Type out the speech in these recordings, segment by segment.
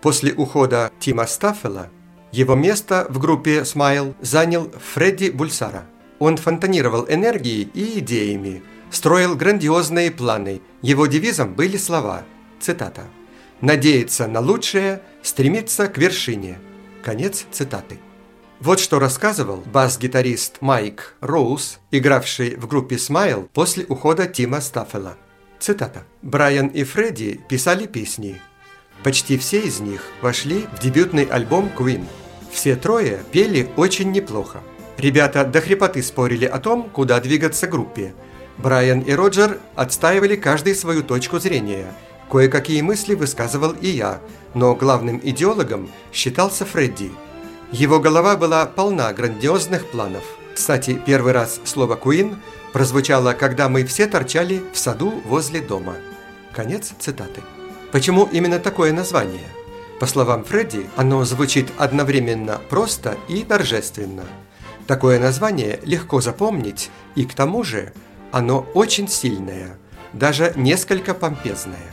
После ухода Тима Стаффела его место в группе Smile занял Фредди Бульсара. Он фонтанировал энергией и идеями, строил грандиозные планы. Его девизом были слова, цитата: «Надеяться на лучшее, стремиться к вершине». Конец цитаты. Вот что рассказывал бас-гитарист Майк Роуз, игравший в группе Smile после ухода Тима Стаффела. Цитата: «Брайан и Фредди писали песни. Почти все из них вошли в дебютный альбом Queen. Все трое пели очень неплохо. Ребята до хрипоты спорили о том, куда двигаться группе. Брайан и Роджер отстаивали каждый свою точку зрения. Кое-какие мысли высказывал и я, но главным идеологом считался Фредди. Его голова была полна грандиозных планов. Кстати, первый раз слово Queen прозвучало, когда мы все торчали в саду возле дома». Конец цитаты. Почему именно такое название? По словам Фредди, оно звучит одновременно просто и торжественно. Такое название легко запомнить, и к тому же оно очень сильное, даже несколько помпезное.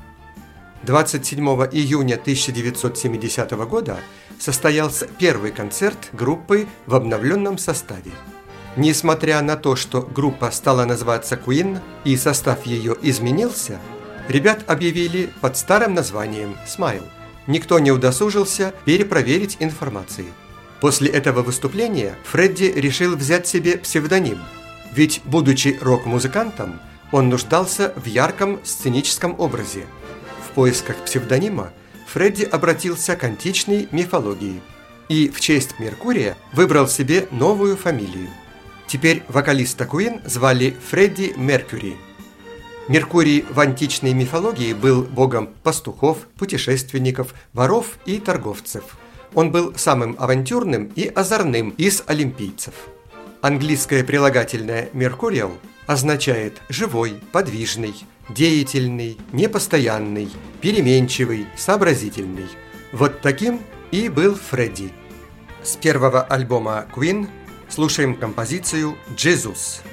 27 июня 1970 года состоялся первый концерт группы в обновленном составе. Несмотря на то, что группа стала называться Queen и состав ее изменился, ребят объявили под старым названием Smile. Никто не удосужился перепроверить информацию. После этого выступления Фредди решил взять себе псевдоним, ведь, будучи рок-музыкантом, он нуждался в ярком сценическом образе. В поисках псевдонима Фредди обратился к античной мифологии и в честь Меркурия выбрал себе новую фамилию. Теперь вокалиста Queen звали Фредди Меркьюри. Меркурий в античной мифологии был богом пастухов, путешественников, воров и торговцев. Он был самым авантюрным и озорным из олимпийцев. Английское прилагательное «mercurial» означает «живой», «подвижный», «деятельный», «непостоянный», «переменчивый», «сообразительный». Вот таким и был Фредди. С первого альбома Queen слушаем композицию «Jesus».